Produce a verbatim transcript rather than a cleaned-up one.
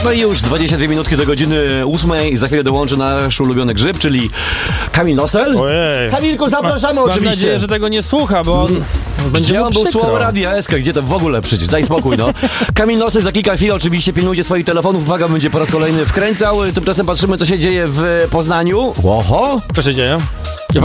No i już dwadzieścia dwie minutki do godziny ósmej. Za chwilę dołączy nasz ulubiony grzyb, czyli Kamil Nosel. Ojej. Kamilku, zapraszamy Mam oczywiście. Mam nadzieję, że tego nie słucha, bo on będzie Gdzie mu on był przykro. słowo Radia S K? Gdzie to w ogóle przecież? Daj spokój, no. Kamil Nosel za kilka chwil oczywiście pilnujcie swoich telefonów. Uwaga, będzie po raz kolejny wkręcał. Tymczasem patrzymy, co się dzieje w Poznaniu. Oho! Co się dzieje?